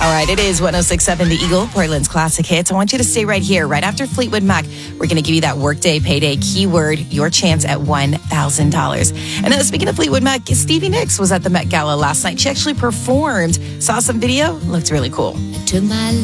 All right, it is 106.7 The Eagle, Portland's classic hits. I want you to stay right here. Right after Fleetwood Mac, we're going to give you that Workday Payday keyword, your chance at $1,000. And speaking of Fleetwood Mac, Stevie Nicks was at the Met Gala last night. She actually performed. Saw some video. Looked really cool. Took my